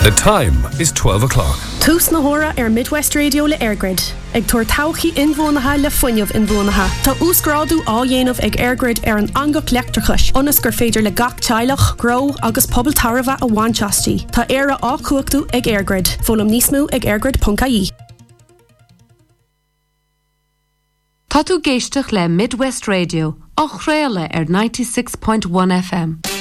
The time is 12 o'clock. Tús na hora Midwest Radio le Airgrid. Ag tuair tauchaí inmhónatha le fuinneamh inmhónatha. Tá úsgráadú á dhéanamh ag Airgrid an angach leachtarchais. Onas gur féidir le gach teilech, gro agus pobl tarva a bhainteastí. Tá éire á cuachtú ag Airgrid. Fólam níosmú ag airgrid.ie. Tá tú géisteach le Midwest Radio, á chréile 96.1 FM.